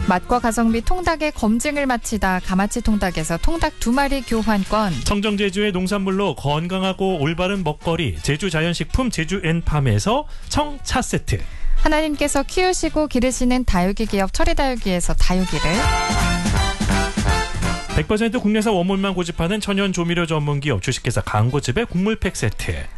맛과 가성비 통닭의 검증을 마치다 가마치 통닭에서 통닭 2마리 교환권. 청정제주의 농산물로 건강하고 올바른 먹거리 제주자연식품 제주앤팜에서 청차 세트. 하나님께서 키우시고 기르시는 다육이 기업 철이다육이에서 다육이를. 100% 국내산 원물만 고집하는 천연 조미료 전문기업 주식회사 광고집의 국물팩 세트.